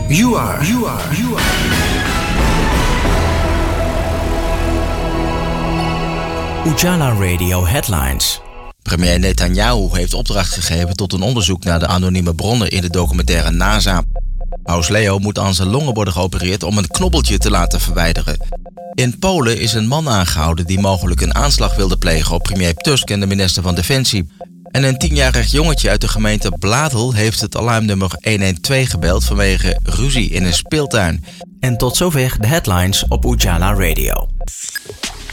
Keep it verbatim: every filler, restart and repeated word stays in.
You are, you are, you are. Ujala Radio Headlines. Premier Netanyahu heeft opdracht gegeven tot een onderzoek naar de anonieme bronnen in de documentaire NASA. Paus Leo moet aan zijn longen worden geopereerd om een knobbeltje te laten verwijderen. In Polen is een man aangehouden die mogelijk een aanslag wilde plegen op premier Tusk en de minister van Defensie. En een tienjarig jongetje uit de gemeente Bladel heeft het alarmnummer honderdtwaalf gebeld vanwege ruzie in een speeltuin. En tot zover de headlines op Ujala Radio.